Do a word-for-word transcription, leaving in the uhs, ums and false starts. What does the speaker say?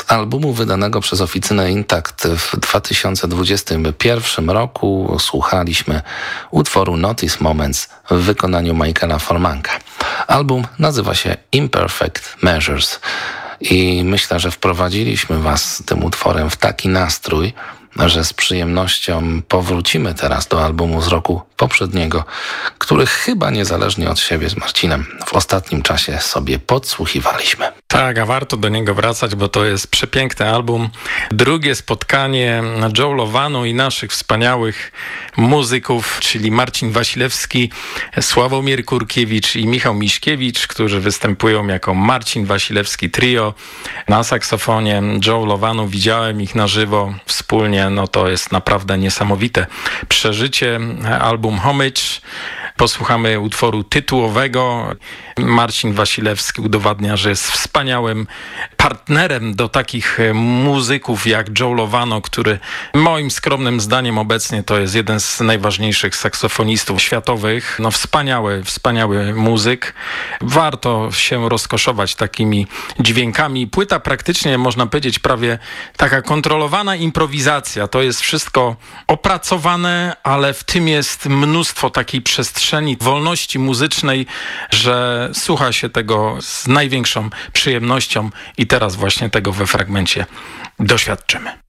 albumu wydanego przez oficynę Intact w dwa tysiące dwudziestym pierwszym roku słuchaliśmy utworu Notice Moments w wykonaniu Michaela Formanka. Album nazywa się Imperfect Measures i myślę, że wprowadziliśmy Was tym utworem w taki nastrój, że z przyjemnością powrócimy teraz do albumu z roku poprzedniego, który chyba niezależnie od siebie z Marcinem w ostatnim czasie sobie podsłuchiwaliśmy. Tak, a warto do niego wracać, bo to jest przepiękny album. Drugie spotkanie Joe Lovano i naszych wspaniałych muzyków, czyli Marcin Wasilewski, Sławomir Kurkiewicz i Michał Miśkiewicz, którzy występują jako Marcin Wasilewski Trio na saksofonie. Joe Lovano, widziałem ich na żywo wspólnie, no to jest naprawdę niesamowite przeżycie. Album Homage. Posłuchamy utworu tytułowego. Marcin Wasilewski udowadnia, że jest wspaniałym partnerem do takich muzyków jak Joe Lovano, który moim skromnym zdaniem obecnie to jest jeden z najważniejszych saksofonistów światowych. No wspaniały, wspaniały muzyk. Warto się rozkoszować takimi dźwiękami. Płyta praktycznie, można powiedzieć, prawie taka kontrolowana improwizacja. To jest wszystko opracowane, ale w tym jest mnóstwo takiej przestrzeni, wolności muzycznej, że słucha się tego z największą przyjemnością i teraz właśnie tego we fragmencie doświadczymy.